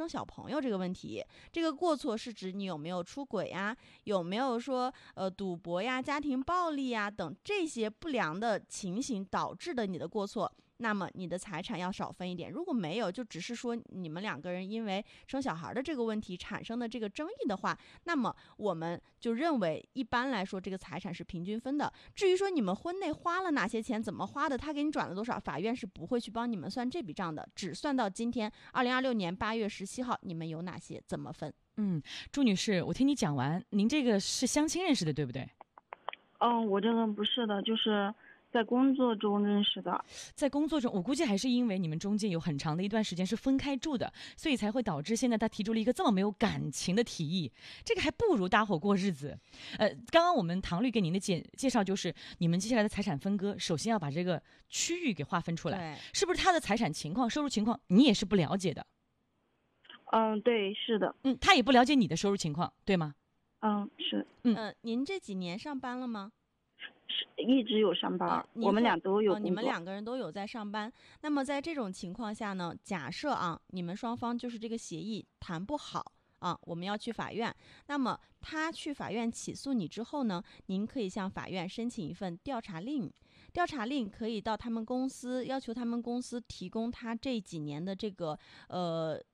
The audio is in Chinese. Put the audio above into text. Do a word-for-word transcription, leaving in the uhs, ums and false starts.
生小朋友这个问题。这个过错是指你有没有出轨呀，有没有说呃赌博呀、家庭暴力呀等这些不良的情形导致的你的过错。那么你的财产要少分一点。如果没有，就只是说你们两个人因为生小孩的这个问题产生的这个争议的话，那么我们就认为一般来说这个财产是平均分的。至于说你们婚内花了哪些钱，怎么花的，他给你转了多少，法院是不会去帮你们算这笔账的，只算到今天二零二六年八月十七号你们有哪些，怎么分。 嗯，朱女士，我听你讲完，您这个是相亲认识的对不对？ 嗯，我这个不是的，就是在工作中认识的。 在工作中，我估计还是因为你们中间有很长的一段时间是分开住的，所以才会导致现在他提出了一个这么没有感情的提议。这个还不如搭伙过日子。呃，刚刚我们唐律给您的介介绍就是你们接下来的财产分割，首先要把这个区域给划分出来，是不是他的财产情况、收入情况你也是不了解的？ 嗯，对，是的。 嗯，他也不了解你的收入情况，对吗？ 嗯，是。 嗯、呃，您这几年上班了吗？ 一直有上班、啊、我们俩都有工作、 哦、你们两个人都有在上班。那么在这种情况下呢，假设啊，你们双方就是这个协议谈不好啊，我们要去法院。那么他去法院起诉你之后呢，您可以向法院申请一份调查令。调查令可以到他们公司，要求他们公司提供他这几年的这个呃